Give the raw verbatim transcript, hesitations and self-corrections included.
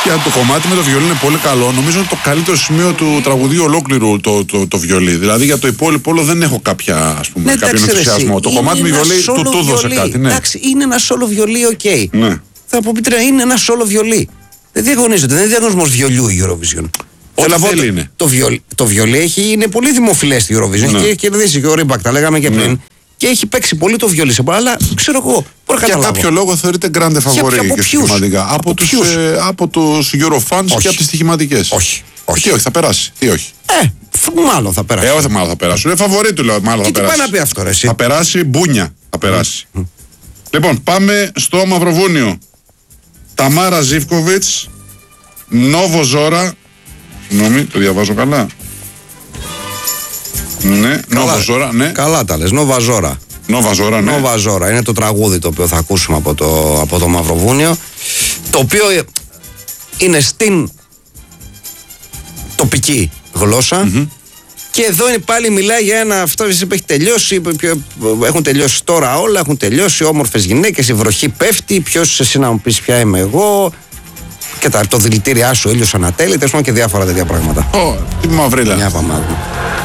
Για το κομμάτι με το βιολί είναι πολύ καλό. Νομίζω είναι το καλύτερο σημείο του τραγουδίου ολόκληρου το, το, το βιολί. Δηλαδή για το υπόλοιπο όλο δεν έχω κάποια, ας πούμε, ναι, κάποιον ενθουσιασμό. Το κομμάτι με βιολί του του έδωσε κάτι. Ναι. Εντάξει, είναι ένα σόλο βιολί, οκ. Okay. Ναι. Θα πω πείτε, είναι ένα σόλο βιολί. Δεν διαγωνίζεται, δεν είναι διαγωνισμό βιολιού η Eurovision. Ό,τι θέλει το, είναι. Το, βιολί, το βιολί έχει, είναι πολύ δημοφιλές στη Eurovision. Ναι. Και έχει κερδίσει και ο Ρίμπακ, τα λέγαμε και πριν. Ναι. Και έχει παίξει πολύ το βιολί σε πολλά, αλλά ξέρω εγώ. Για κάποιο λόγο θεωρείται grande favori και στοιχηματικά. Από τους, ε, από τους Eurofans και από τις στοιχηματικές. Όχι. Όχι. Τι όχι, θα περάσει. Τι όχι. Ε, μάλλον θα περάσει. Ε, όχι, μάλλον θα περάσει. Είναι φαβορί του λέω, μάλλον και θα περάσει. Τι πάει να πει αυτό, ρε, εσύ. Θα περάσει μπούνια. Θα περάσει. Mm. Λοιπόν, πάμε στο Μαυροβούνιο. Ταμάρα Ζίβκοβιτς, Νόβο Ζόρα. Συγγνώμη, το διαβάζω καλά. Ναι, Νόβο Ζόρα, ναι. Καλά τα λες, Νόβα Ζόρα. Νόβα Ζόρα, ναι. Νόβα Ζόρα. Είναι το τραγούδι το οποίο θα ακούσουμε από το, από το Μαυροβούνιο. Το οποίο είναι στην τοπική γλώσσα. Mm-hmm. Και εδώ είναι πάλι μιλάει για ένα αυτό που έχει τελειώσει. Έχουν τελειώσει τώρα όλα, έχουν τελειώσει. Όμορφες γυναίκες, η βροχή πέφτει. Ποιος εσύ να μου πεις ποια είμαι εγώ. Και τα, το δηλητήριά σου, ήλιος ανατέλει. Τέλος πάντων και διάφορα τέτοια πράγματα. Ω, oh, τι μαυρίλα. Μια παμάδα.